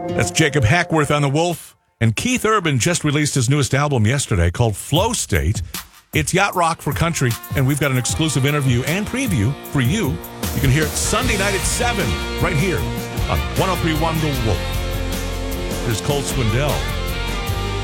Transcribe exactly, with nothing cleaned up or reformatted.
That's Jacob Hackworth on the Wolf. And Keith Urban just released his newest album yesterday called Flow State. It's yacht rock for country, and we've got an exclusive interview and preview for you. You can hear it Sunday night at seven right here on one oh three point one The Wolf. Here's Cole Swindell.